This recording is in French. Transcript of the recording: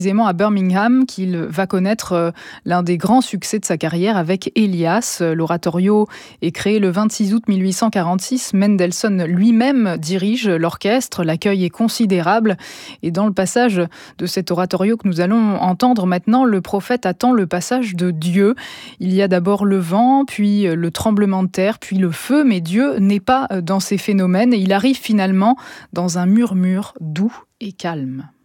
Précisément à Birmingham qu'il va connaître l'un des grands succès de sa carrière avec Elias. L'oratorio est créé le 26 août 1846. Mendelssohn lui-même dirige l'orchestre. L'accueil est considérable. Et dans le passage de cet oratorio que nous allons entendre maintenant, le prophète attend le passage de Dieu. Il y a d'abord le vent, puis le tremblement de terre, puis le feu. Mais Dieu n'est pas dans ces phénomènes et il arrive finalement dans un murmure doux et calme.